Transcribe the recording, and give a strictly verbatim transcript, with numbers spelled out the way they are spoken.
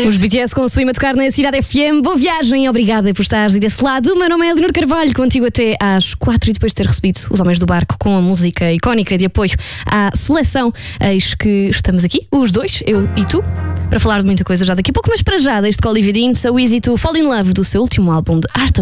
Os B T S com a Swim a tocar na Cidade F M. Boa viagem, obrigada por estares aí desse lado. O meu nome é Leonor Carvalho, contigo até às quatro e depois de ter recebido os Homens do Barco com a música icónica de apoio à seleção. Eis que estamos aqui, os dois, eu e tu, para falar de muita coisa já daqui a pouco, mas para já, deste Olivia Dean, So Easy to Fall in Love, do seu último álbum de Art of